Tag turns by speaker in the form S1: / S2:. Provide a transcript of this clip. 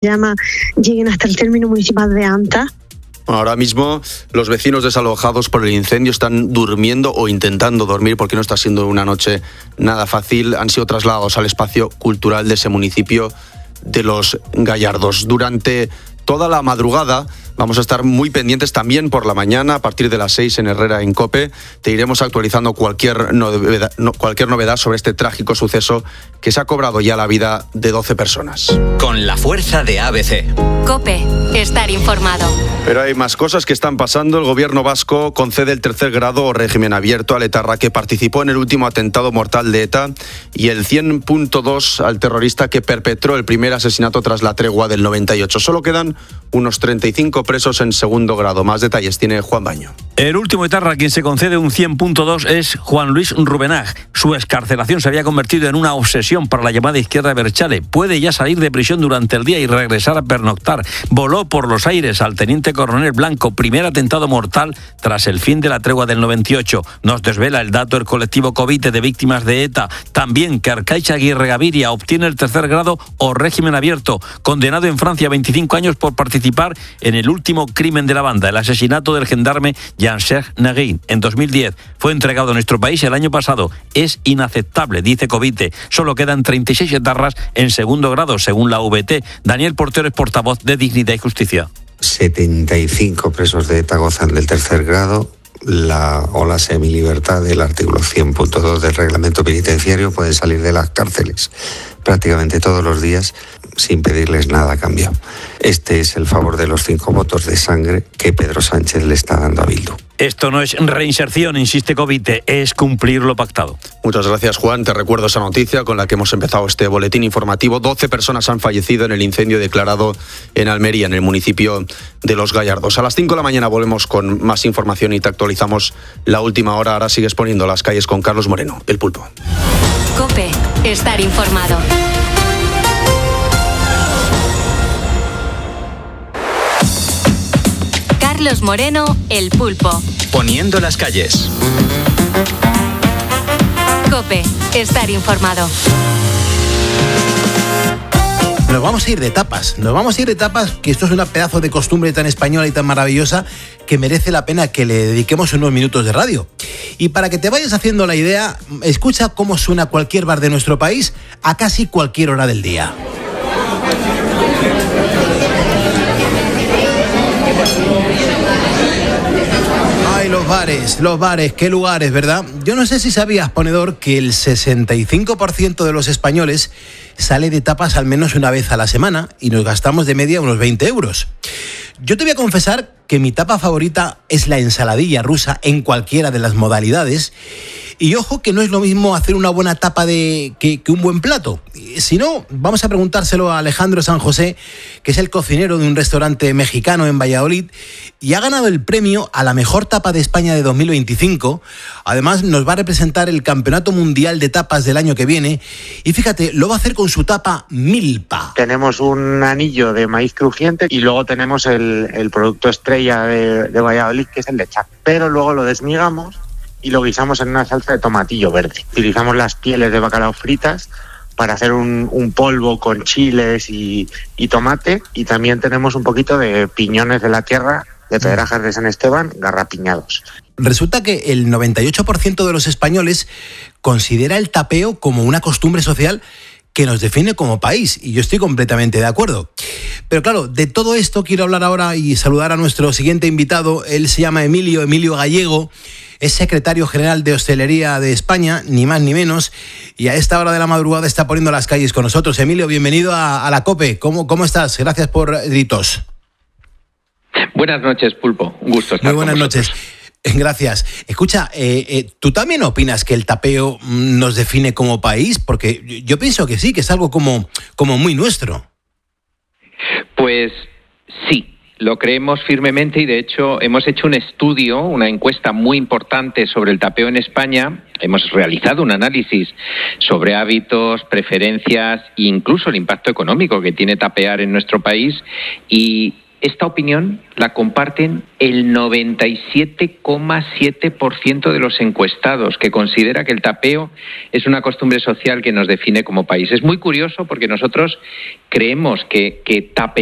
S1: llama lleguen hasta el término municipal de Anta.
S2: Ahora mismo los vecinos desalojados por el incendio están durmiendo o intentando dormir porque no está siendo una noche nada fácil. Han sido trasladados al espacio cultural de ese municipio de Los Gallardos. Durante toda la madrugada vamos a estar muy pendientes también por la mañana, a partir de las 6 en Herrera en COPE. Te iremos actualizando cualquier novedad sobre este trágico suceso que se ha cobrado ya la vida de 12 personas.
S3: Con la fuerza de ABC.
S4: COPE, estar informado.
S2: Pero hay más cosas que están pasando. El gobierno vasco concede el tercer grado o régimen abierto al etarra que participó en el último atentado mortal de ETA y el 100.2 al terrorista que perpetró el primer asesinato tras la tregua del 98. Solo quedan unos 35 presos en segundo grado. Más detalles tiene Juan Baño.
S5: El último etarra a quien se concede un 100.2 es Juan Luis Rubenach. Su excarcelación se había convertido en una obsesión para la llamada izquierda Berchale. Puede ya salir de prisión durante el día y regresar a pernoctar. Voló por los aires al teniente coronel Blanco, primer atentado mortal tras el fin de la tregua del 98. Nos desvela el dato el colectivo Covite de víctimas de ETA. También que Arcaicha Aguirre Gaviria obtiene el tercer grado o régimen abierto, condenado en Francia a 25 años por participar en el último crimen de la banda, el asesinato del gendarme Jean-Serge Neguin. En 2010 fue entregado a nuestro país el año pasado. Es inaceptable, dice Covite. Solo quedan 36 etarras en segundo grado, según la VT. Daniel Portero es portavoz de Dignidad y Justicia.
S6: 75 presos de ETA gozan del tercer grado. La semilibertad del artículo 100.2 del reglamento penitenciario, pueden salir de las cárceles prácticamente todos los días sin pedirles nada a cambio. Este es el favor de los 5 votos de sangre que Pedro Sánchez le está dando a Bildu.
S5: Esto no es reinserción, insiste Covite, es cumplir lo pactado.
S2: Muchas gracias, Juan. Te recuerdo esa noticia con la que hemos empezado este boletín informativo. 12 personas han fallecido en el incendio declarado en Almería, en el municipio de Los Gallardos. A las 5 de la mañana volvemos con más información y te actualizamos la última hora. Ahora sigues poniendo las calles con Carlos Moreno, el Pulpo.
S4: COPE, estar informado. Carlos Moreno, el Pulpo.
S3: Poniendo las calles.
S4: COPE, estar informado.
S7: Nos vamos a ir de tapas, que esto es una pedazo de costumbre tan española y tan maravillosa que merece la pena que le dediquemos unos minutos de radio. Y para que te vayas haciendo la idea, escucha cómo suena cualquier bar de nuestro país a casi cualquier hora del día. Ay, los bares, qué lugares, ¿verdad? Yo no sé si sabías, ponedor, que el 65% de los españoles sale de tapas al menos una vez a la semana y nos gastamos de media unos 20 euros. Yo te voy a confesar que mi tapa favorita es la ensaladilla rusa en cualquiera de las modalidades. Y ojo que no es lo mismo hacer una buena tapa que un buen plato. Si no, vamos a preguntárselo a Alejandro San José, que es el cocinero de un restaurante mexicano en Valladolid y ha ganado el premio a la mejor tapa de España de 2025. Además, nos va a representar el Campeonato Mundial de Tapas del año que viene. Y fíjate, lo va a hacer con su tapa Milpa.
S8: Tenemos un anillo de maíz crujiente y luego tenemos el producto estrella de Valladolid, que es el lechak. Pero luego lo desmigamos y lo guisamos en una salsa de tomatillo verde. Utilizamos las pieles de bacalao fritas para hacer un polvo con chiles y tomate, y también tenemos un poquito de piñones de la tierra, de Pedrajas de San Esteban, garrapiñados.
S7: Resulta que el 98% de los españoles considera el tapeo como una costumbre social que nos define como país, y yo estoy completamente de acuerdo. Pero claro, de todo esto quiero hablar ahora y saludar a nuestro siguiente invitado. Él se llama Emilio Gallego, es secretario general de Hostelería de España, ni más ni menos, y a esta hora de la madrugada está poniendo las calles con nosotros. Emilio, bienvenido a la COPE. ¿Cómo estás? Gracias por gritos.
S9: Buenas noches, Pulpo. Un gusto estar
S7: Muy buenas noches. Gracias. Escucha, ¿tú también opinas que el tapeo nos define como país? Porque yo pienso que sí, que es algo como muy nuestro.
S9: Pues sí, lo creemos firmemente, y de hecho hemos hecho un estudio, una encuesta muy importante sobre el tapeo en España. Hemos realizado un análisis sobre hábitos, preferencias e incluso el impacto económico que tiene tapear en nuestro país, y esta opinión la comparten el 97,7% de los encuestados, que considera que el tapeo es una costumbre social que nos define como país. Es muy curioso porque nosotros creemos que tapear